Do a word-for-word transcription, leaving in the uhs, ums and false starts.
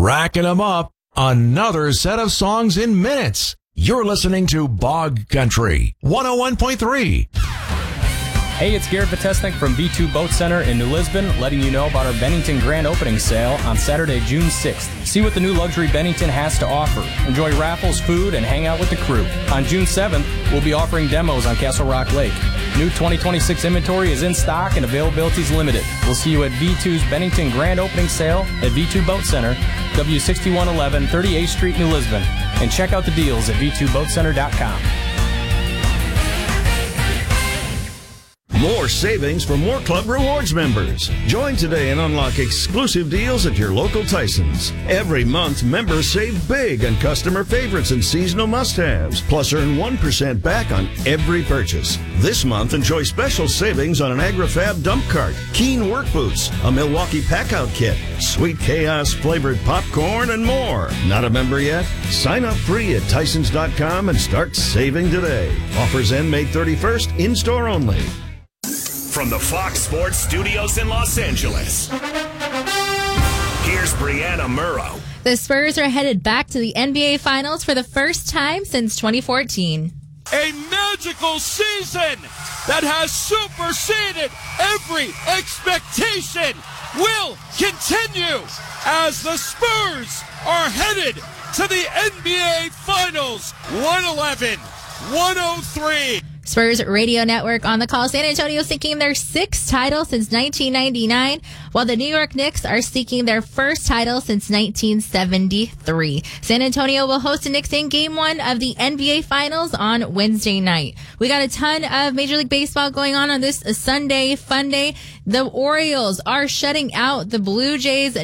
racking them up. Another set of songs in minutes. You're listening to Bog Country one oh one point three. Hey, it's Garrett Vitesnik from V two Boat Center in New Lisbon, letting you know about our Bennington Grand Opening Sale on Saturday, June sixth. See what the new luxury Bennington has to offer. Enjoy raffles, food, and hang out with the crew. On June seventh, we'll be offering demos on Castle Rock Lake. New twenty twenty-six inventory is in stock and availability is limited. We'll see you at V two's Bennington Grand Opening Sale at V two Boat Center, W sixty-one eleven thirty-eighth Street, New Lisbon. And check out the deals at V two boat center dot com. More savings for more Club Rewards members. Join today and unlock exclusive deals at your local Tyson's. Every month, members save big on customer favorites and seasonal must-haves, plus earn one percent back on every purchase. This month, enjoy special savings on an AgriFab dump cart, Keen work boots, a Milwaukee pack-out kit, Sweet Chaos flavored popcorn, and more. Not a member yet? Sign up free at Tysons dot com and start saving today. Offers end May thirty-first, in-store only. From the Fox Sports Studios in Los Angeles, here's Brianna Murrow. The Spurs are headed back to the N B A Finals for the first time since twenty fourteen. A magical season that has superseded every expectation will continue as the Spurs are headed to the N B A Finals. one eleven one oh three. Spurs Radio Network on the call. San Antonio seeking their sixth title since nineteen ninety-nine, while the New York Knicks are seeking their first title since nineteen seventy-three. San Antonio will host the Knicks in Game one of the N B A Finals on Wednesday night. We got a ton of Major League Baseball going on on this Sunday fun day. The Orioles are shutting out the Blue Jays